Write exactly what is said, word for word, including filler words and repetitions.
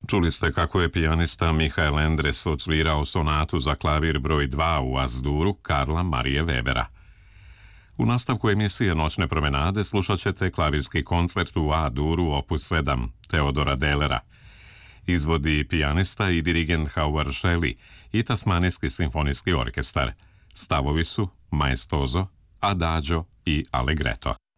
Čuli ste kako je pijanista Mihael Endres odsvirao sonatu za klavir broj dva u As-Duru Karla Marije Webera. U nastavku emisije Noćne promenade slušat ćete klavirski koncert u A-Duru opus sedam Teodora Delera. Izvodi pijanista i dirigent Howard Shelley i Tasmanijski simfonijski orkestar. Stavovi su maestoso, adagio i allegretto.